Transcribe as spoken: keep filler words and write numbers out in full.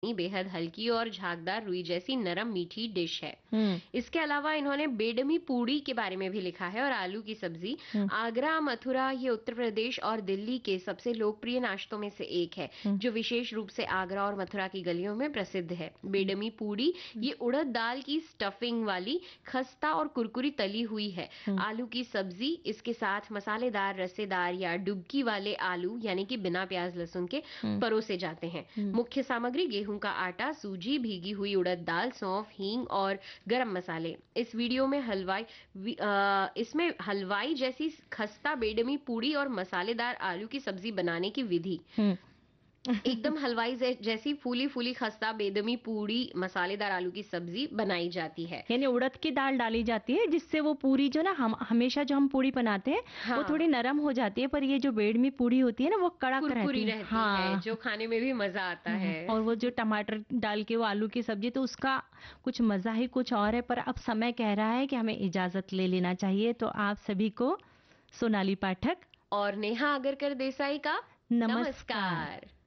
चटनी बेहद हल्की और झागदार रुई जैसी नरम मीठी डिश है। हम्म इसके अलावा इन्होंने बेडमी पूड़ी के बारे में भी लिखा है और आलू की सब्जी। हम्म आगरा, मथुरा, ये उत्तर प्रदेश और दिल्ली के सबसे लोकप्रिय नाश्तों में से एक है, हम्म जो विशेष रूप से आगरा और मथुरा की गलियों में प्रसिद्ध है। बेडमी पूड़ी ये उड़द दाल की स्टफिंग वाली खस्ता और कुरकुरी तली हुई है। हम्म आलू की सब्जी इसके साथ मसालेदार रसेदार या डुबकी वाले आलू यानी कि बिना प्याज लहसुन के हम्म परोसे जाते हैं। हम्म मुख्य सामग्री गेहूं का आटा, सूजी, भीगी हुई उड़द दाल, सौंफ, हींग और गरम मसाले। इस वीडियो में हलवाई वी- अ, इसमें हलवाई जैसी खस्ता बेडमी पूड़ी और मसालेदार आलू की सब्जी बनाने की विधि। हम्म एकदम हलवाई जै- जैसी फूली फूली खस्ता बेदमी पूड़ी मसालेदार आलू की सब्जी बनाई जाती है। यानी उड़द की दाल डाली जाती है जिससे वो पूरी जो ना हम हमेशा जो हम पूड़ी बनाते हैं वो हाँ, थोड़ी नरम हो जाती है, पर ये जो बेडमी पूड़ी होती है ना वो कड़क कुरकुरी रहती है। रहती है, हाँ। जो खाने में भी मजा आता हम्म, है। और वो जो टमाटर डाल के वो आलू की सब्जी, तो उसका कुछ मजा ही कुछ और है। पर अब समय कह रहा है कि हमें इजाजत ले लेना चाहिए, तो आप सभी को सोनाली पाठक और नेहा आगरकर देसाई का नमस्कार। नमस्कार।